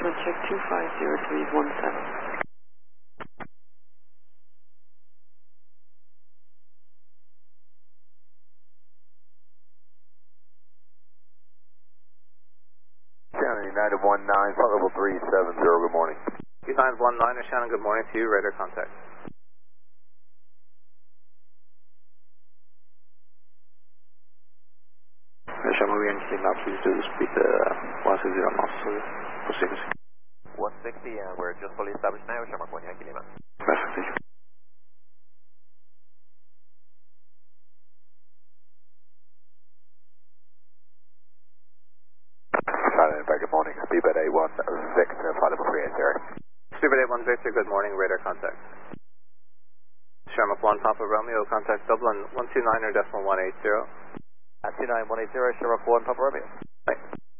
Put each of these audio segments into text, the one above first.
check 250317. Shannon, United 19, flight level 370, good morning. United 19, Shannon, good morning to you, radar contact. Shamrock Yankee Lima, please do speed 160 knots, proceed. 160, and we're just fully established now, Shamrock 1 Yankee Lima. Perfect. Shannon, very good morning, speedbird 81 Victor, flight level 380. Speedbird 81 Victor, good morning, radar contact. Shamrock 1 Papa Romeo, contact Dublin 129.180. At 29180, Shamrock 1 Papa Romeo. Right.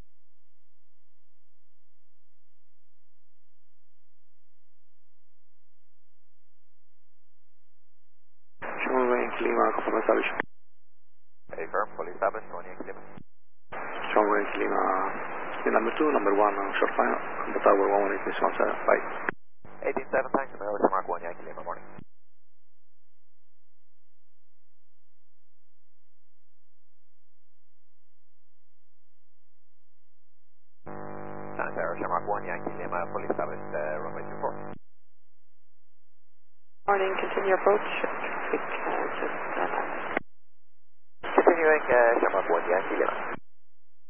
Shamrock Yankee Lima, confirm established. A firm, fully established, 1 Yankee Lima. Shamrock Yankee Lima, speed number 2, number 1, short final, contact tower 118.17, bye. 187, thanks, Shamrock 1 Yankee Lima, morning. Santa Clara, Shamrock 1 Yankee Lima, fully established, runway 24. Morning, continue approach. Traffic, Continuing, Shamrock 1 Yankee Lima.